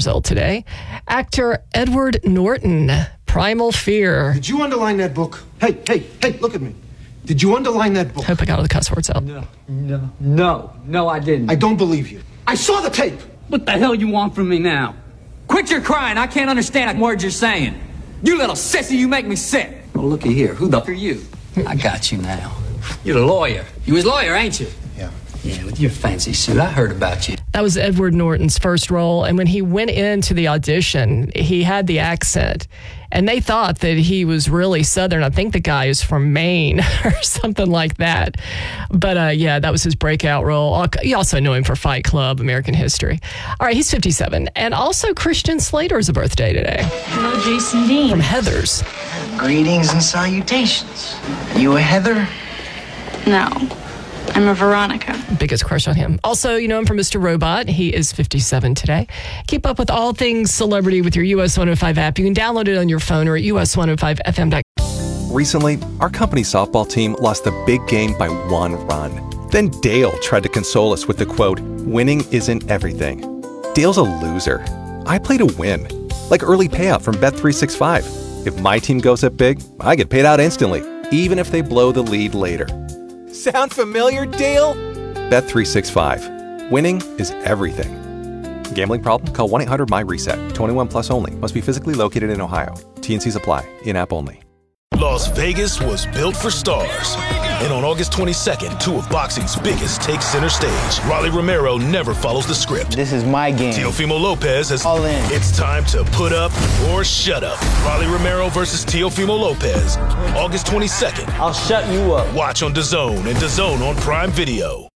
years old today. Actor Edward Norton, Primal Fear. Did you underline that book? Hey, look at me. Did you underline that book? Hope I got all the cuss words out. No, I didn't. I don't believe you. I saw the tape. What the hell you want from me now? Quit your crying. I can't understand a word you're saying. You little sissy, you make me sick. Well, looky here. Who the f*** are you? I got you now. You're a lawyer. You was a lawyer, ain't you? Yeah, with your fancy suit. I heard about you. That was Edward Norton's first role. And when he went into the audition, he had the accent. And they thought that he was really Southern. I think the guy is from Maine or something like that. But yeah, that was his breakout role. You also know him for Fight Club, American History. All right, he's 57. And also Christian Slater's a birthday today. Hello, Jason Dean. From Heathers. Greetings and salutations. Are you a Heather? No, I'm a Veronica. Biggest crush on him. Also, you know him from Mr. Robot. He is 57 today. Keep up with all things celebrity with your US 105 app. You can download it on your phone or at us105fm.com. Recently, our company softball team lost a big game by 1 run. Then Dale tried to console us with the quote, "Winning isn't everything." Dale's a loser. I play to win. Like early payout from Bet365. If my team goes up big, I get paid out instantly, even if they blow the lead later. Sound familiar, Dale? Bet365. Winning is everything. Gambling problem? Call 1-800-MY-RESET. 21 plus only. Must be physically located in Ohio. T&Cs apply. In-app only. Las Vegas was built for stars. And on August 22nd, 2 of boxing's biggest take center stage. Rolly Romero never follows the script. This is my game. Teofimo Lopez has all in. It's time to put up or shut up. Rolly Romero versus Teofimo Lopez. August 22nd. I'll shut you up. Watch on DAZN and DAZN on Prime Video.